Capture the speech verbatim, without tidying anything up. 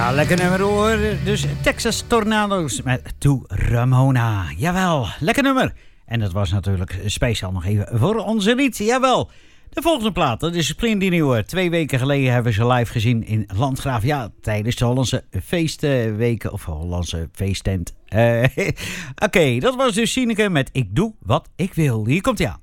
Ja, lekker nummer hoor. Dus Texas Tornado's met To Ramona. Jawel, lekker nummer. En dat was natuurlijk speciaal nog even voor onze Riet. Jawel. De volgende plaat, dat is splinternieuw. Twee weken geleden hebben we ze live gezien in Landgraaf. Ja, tijdens de Hollandse feestweken of Hollandse feesttent. Uh, Oké, okay, dat was dus Sineke met Ik Doe Wat Ik Wil. Hier komt hij aan.